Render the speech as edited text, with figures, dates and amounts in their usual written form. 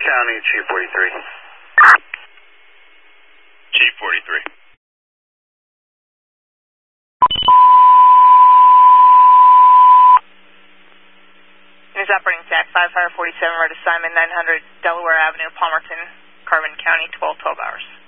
County, Chief 43. Chief 43. News operating SAC 5 Fire 47, road assignment 900 Delaware Avenue, Palmerton, Carbon County, 12 hours.